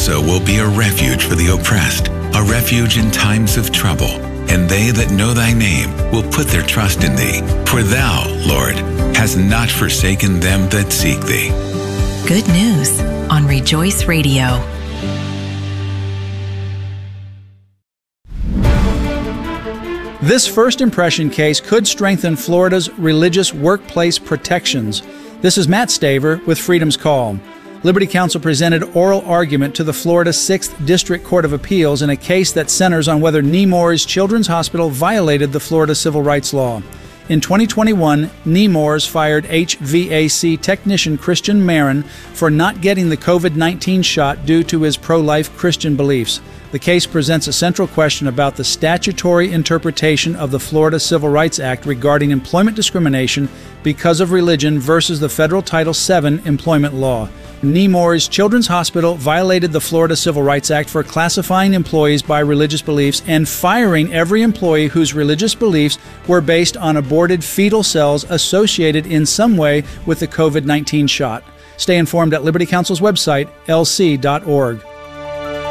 also will be a refuge for the oppressed, a refuge in times of trouble. And they that know thy name will put their trust in thee. For thou, Lord, hast not forsaken them that seek thee. Good news on Rejoice Radio. This first impression case could strengthen Florida's religious workplace protections. This is Matt Staver with Freedom's Call. Liberty Counsel presented oral argument to the Florida 6th District Court of Appeals in a case that centers on whether Nemours Children's Hospital violated the Florida civil rights law. In 2021, Nemours fired HVAC technician Christian Marin for not getting the COVID-19 shot due to his pro-life Christian beliefs. The case presents a central question about the statutory interpretation of the Florida Civil Rights Act regarding employment discrimination because of religion versus the federal Title VII employment law. Nemours Children's Hospital violated the Florida Civil Rights Act for classifying employees by religious beliefs and firing every employee whose religious beliefs were based on aborted fetal cells associated in some way with the COVID-19 shot. Stay informed at Liberty Counsel's website, lc.org.